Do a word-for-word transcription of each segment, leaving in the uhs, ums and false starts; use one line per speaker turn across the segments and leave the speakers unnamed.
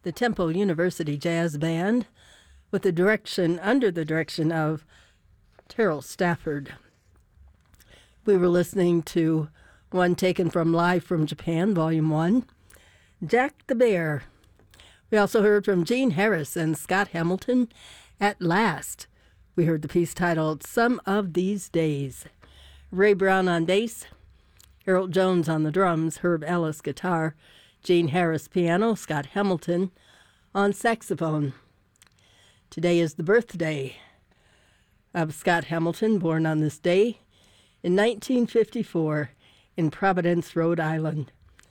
the Temple University Jazz Band with the direction, under the direction of Terrell Stafford. We were listening to one taken from Live from Japan, Volume one, Jack the Bear. We also heard from Gene Harris and Scott Hamilton, At Last. We heard the piece titled Some of These Days. Ray Brown on bass, Harold Jones on the drums, Herb Ellis guitar, Gene Harris piano, Scott Hamilton on saxophone. Today is the birthday of Scott Hamilton, born on this day in nineteen fifty-four in Providence, Rhode Island.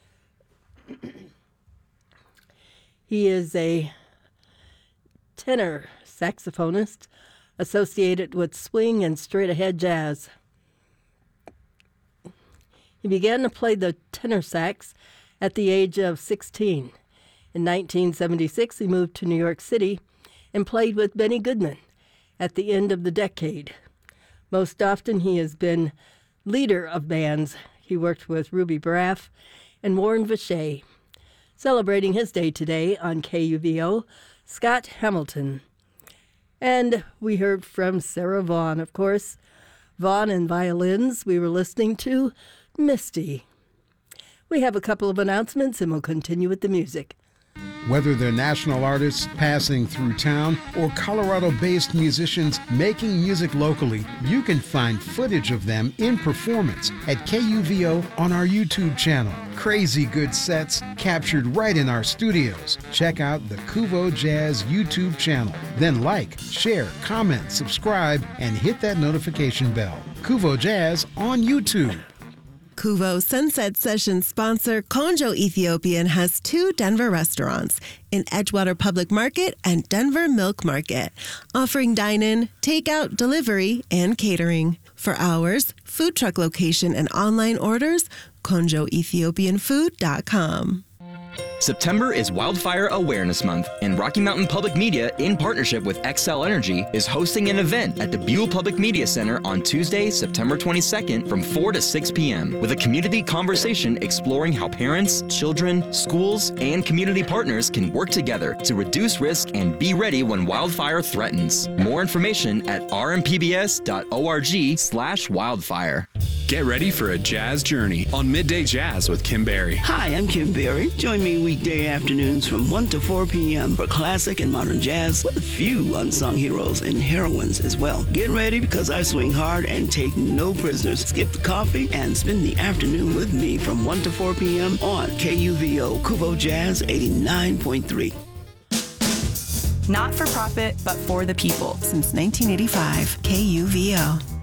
He is a tenor saxophonist associated with swing and straight-ahead jazz. He began to play the tenor sax at the age of sixteen. In nineteen seventy-six, he moved to New York City and played with Benny Goodman at the end of the decade. Most often, he has been leader of bands. He worked with Ruby Braff and Warren Vichet. Celebrating his day today on K U V O, Scott Hamilton. And we heard from Sarah Vaughan, of course. Vaughan and violins. We were listening to Misty. We have a couple of announcements and we'll continue with the music.
Whether they're national artists passing through town or Colorado-based musicians making music locally, you can find footage of them in performance at K U V O on our YouTube channel. Crazy good sets captured right in our studios. Check out the Kuvo Jazz YouTube channel. Then like, share, comment, subscribe, and hit that notification bell. Kuvo Jazz on YouTube.
Kuvo Sunset Sessions sponsor Konjo Ethiopian has two Denver restaurants in Edgewater Public Market and Denver Milk Market, offering dine-in, takeout, delivery, and catering. For hours, food truck location, and online orders, konjo ethiopian food dot com.
September is Wildfire Awareness Month, and Rocky Mountain Public Media, in partnership with Xcel Energy, is hosting an event at the Buell Public Media Center on Tuesday, September twenty-second from four to six p.m. with a community conversation exploring how parents, children, schools, and community partners can work together to reduce risk and be ready when wildfire threatens. More information at r m p b s dot org slash wildfire.
Get ready for a jazz journey on Midday Jazz with Kim Berry.
Hi, I'm Kim Berry. Join me weekday afternoons from one to four p.m. for classic and modern jazz with a few unsung heroes and heroines as well. Get ready because I swing hard and take no prisoners. Skip the coffee and spend the afternoon with me from one to four p.m. on K U V O Kuvo Jazz eighty-nine point three.
Not for profit, but for the people.
Since nineteen eighty-five, K U V O.